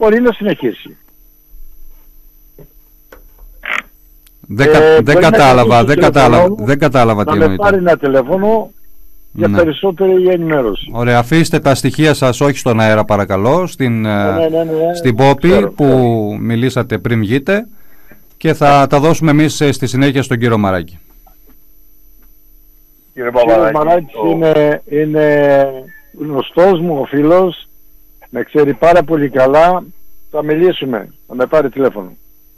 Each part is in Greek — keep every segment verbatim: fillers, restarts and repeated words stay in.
μπορεί να συνεχίσει. Δεν, ε, δεν, κατάλαβα, δεν, κατάλαβα, δεν κατάλαβα τι εννοείται. Να με πάρει ένα τηλέφωνο για ναι. περισσότερη ενημέρωση. Ωραία, αφήστε τα στοιχεία σας όχι στον αέρα παρακαλώ, στην, ναι, ναι, ναι, ναι. στην Πόπη ξέρω, που ξέρω. μιλήσατε πριν βγείτε και θα τα δώσουμε εμείς στη συνέχεια στον κύριο Μαράκη. Κύριε Παπαδάκη, Μαράκης το... είναι, είναι γνωστός μου, ο φίλος, με ξέρει πάρα πολύ καλά, θα μιλήσουμε, θα με πάρει τηλέφωνο.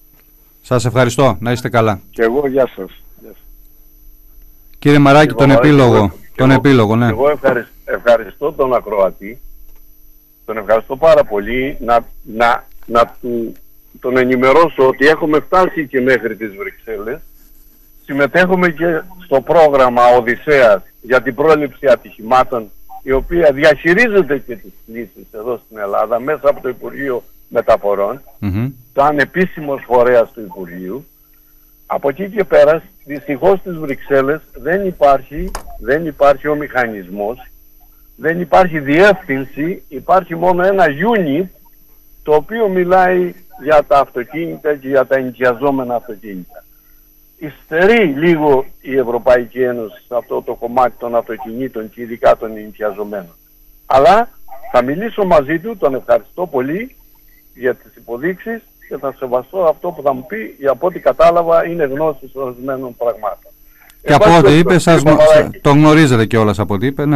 Σας ευχαριστώ, να είστε καλά. Και εγώ, γεια σας. Γεια σας. Κύριε Μαράκη, τον Παπαδάκη, επίλογο, εγώ, τον εγώ, επίλογο, ναι. Εγώ ευχαριστώ, ευχαριστώ τον ακροατή, τον ευχαριστώ πάρα πολύ, να, να, να τον ενημερώσω ότι έχουμε φτάσει και μέχρι τις Βρυξέλλες. Συμμετέχουμε και στο πρόγραμμα Οδυσσέας για την πρόληψη ατυχημάτων, η οποία διαχειρίζεται και τις λύσεις εδώ στην Ελλάδα μέσα από το Υπουργείο Μεταφορών, mm-hmm. σαν επίσημος φορέας του Υπουργείου. Από εκεί και πέρα, δυστυχώς στις Βρυξέλλες δεν υπάρχει, δεν υπάρχει ο μηχανισμός, δεν υπάρχει διεύθυνση, υπάρχει μόνο ένα unit το οποίο μιλάει για τα αυτοκίνητα και για τα ενοικιαζόμενα αυτοκίνητα. Υστερεί λίγο η Ευρωπαϊκή Ένωση σε αυτό το κομμάτι των αυτοκινήτων και ειδικά των ενοικιαζομένων. Αλλά θα μιλήσω μαζί του, τον ευχαριστώ πολύ για τις υποδείξεις και θα σεβαστώ αυτό που θα μου πει, για από ό,τι κατάλαβα είναι γνώση ορισμένων πραγμάτων. Και από ό,τι είπε, σας το γνωρίζετε κιόλας από ό,τι είπε, ναι.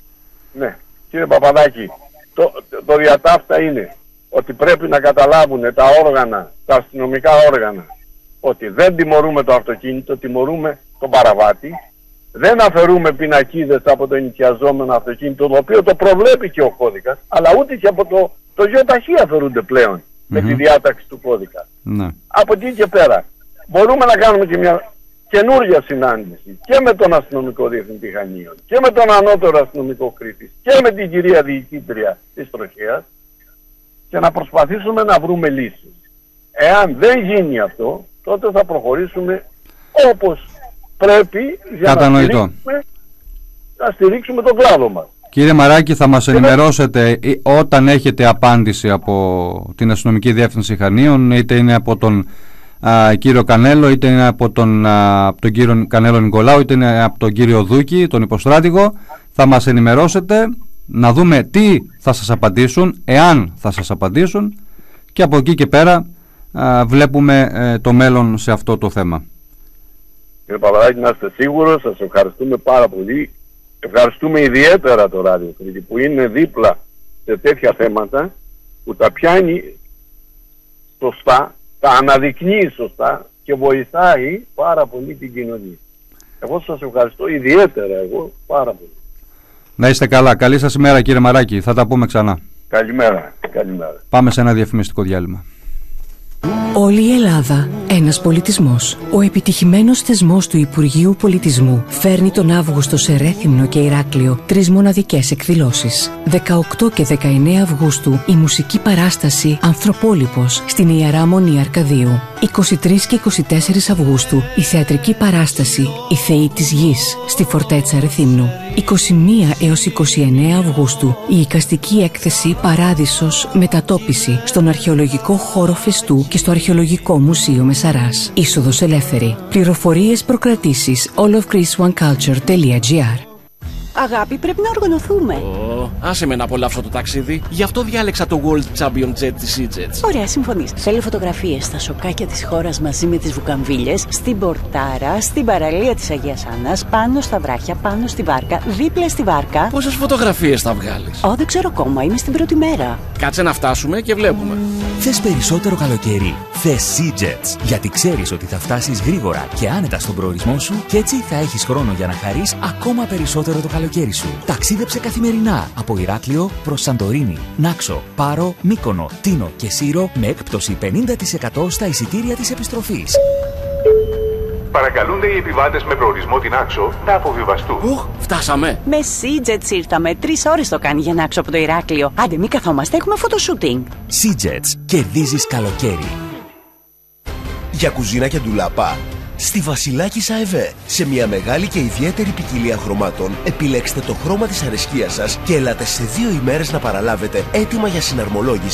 Ναι, κύριε Παπαδάκη, το, το διατάφτα είναι ότι πρέπει να καταλάβουν τα όργανα, τα αστυνομικά όργανα, ότι δεν τιμωρούμε το αυτοκίνητο, τιμωρούμε τον παραβάτη, δεν αφαιρούμε πινακίδες από το ενοικιαζόμενο αυτοκίνητο, το οποίο το προβλέπει και ο κώδικας, αλλά ούτε και από το, το ΙΟΤΑΧΗ αφαιρούνται πλέον mm-hmm. με τη διάταξη του κώδικα. Mm-hmm. Από εκεί και πέρα μπορούμε να κάνουμε και μια καινούργια συνάντηση και με τον αστυνομικό διευθυντή Χανίων και με τον ανώτερο αστυνομικό Κρήτης και με την κυρία διοικήτρια της Τροχέας και να προσπαθήσουμε να βρούμε λύσεις. Εάν δεν γίνει αυτό, τότε θα προχωρήσουμε όπως πρέπει για να στηρίξουμε, να στηρίξουμε τον κλάδο μας. Κύριε Μαράκη, θα μας ενημερώσετε όταν έχετε απάντηση από την αστυνομική διεύθυνση Χανίων, είτε είναι από τον α, κύριο Κανέλο, είτε είναι από τον, α, από τον κύριο Κανέλο Νικολάου, είτε είναι από τον κύριο Δούκη, τον υποστράτηγο. Θα μας ενημερώσετε, να δούμε τι θα σας απαντήσουν, εάν θα σας απαντήσουν, και από εκεί και πέρα α, βλέπουμε ε, το μέλλον σε αυτό το θέμα. Κύριε Παπαδάκη, να είστε σίγουρος, σας ευχαριστούμε πάρα πολύ. Ευχαριστούμε ιδιαίτερα το Ράδιο Κρήτη που είναι δίπλα σε τέτοια θέματα, που τα πιάνει σωστά, τα αναδεικνύει σωστά και βοηθάει πάρα πολύ την κοινωνία. Εγώ σας ευχαριστώ ιδιαίτερα, εγώ πάρα πολύ. Να είστε καλά. Καλή σας ημέρα, κύριε Μαράκη. Θα τα πούμε ξανά. Καλημέρα. Καλημέρα. Πάμε σε ένα διαφημιστικό διάλειμμα. Όλη η Ελλάδα, ένας πολιτισμός. Ο επιτυχημένος θεσμός του Υπουργείου Πολιτισμού φέρνει τον Αύγουστο σε Ρέθυμνο και Ηράκλειο τρεις μοναδικές εκδηλώσεις. δεκαοκτώ και δεκαεννέα Αυγούστου η μουσική παράσταση Ανθρωπόλιπος στην Ιερά Μονή Αρκαδίου. είκοσι τρεις και είκοσι τέσσερις Αυγούστου η θεατρική παράσταση «Οι Θεοί της Γης» στη Φορτέτσα Ρεθύμνου. είκοσι μία έως είκοσι εννέα Αυγούστου η εικαστική έκθεση «Παράδεισος Μετατόπιση» στον αρχαιολογικό χώρο Φεστού και στο Αρχαιολογικό Μουσείο Μεσαράς. Είσοδος ελεύθερη. Πληροφορίες προκρατήσεις all of greece one culture dot gr. Αγάπη, πρέπει να οργανωθούμε. Oh, άσε με να απολαύσω το ταξίδι. Γι' αυτό διάλεξα το World Champion Jet της EasyJet. Ωραία, συμφωνείς. Θέλω φωτογραφίες στα σοκάκια της χώρας μαζί με τις βουκαμβίλες, στην Πορτάρα, στην παραλία της Αγίας Άννας, πάνω στα βράχια, πάνω στη βάρκα, δίπλα στη βάρκα. Πόσες φωτογραφίες θα βγάλεις? Ω, δεν ξέρω ακόμα, είμαι στην πρώτη μέρα. Κάτσε να φτάσουμε και βλέπουμε. Θες περισσότερο καλοκαίρι? Θες EasyJet. Γιατί ξέρεις ότι θα φτάσεις γρήγορα και άνετα στον προορισμό σου και έτσι θα έχεις χρόνο για να χαρείς ακόμα περισσότερο το καλοκαίρι σου. Ταξίδεψε καθημερινά από Ηράκλειο προς Σαντορίνη, Νάξο, Πάρο, Μύκονο, Τίνο και Σύρο με έκπτωση πενήντα τοις εκατό στα εισιτήρια της επιστροφής. Παρακαλούνται οι επιβάτες με προορισμό την Άξο να αποβιβαστούν. Ουχ, φτάσαμε. Με EasyJet ήρθαμε. Τρεις ώρες το κάνει για να Άξο από το Ηράκλειο. Άντε, μη καθόμαστε, έχουμε φωτοσούτινγκ. EasyJet. Κερδίζεις καλοκαίρι. Για κουζίνα και ντουλάπα, στη Βασιλάκης ΑΕΒ. Σε μια μεγάλη και ιδιαίτερη ποικιλία χρωμάτων, επιλέξτε το χρώμα της αρεσκίας σας και ελάτε σε δύο ημέρες να παραλάβετε έτοιμα για συναρμολόγηση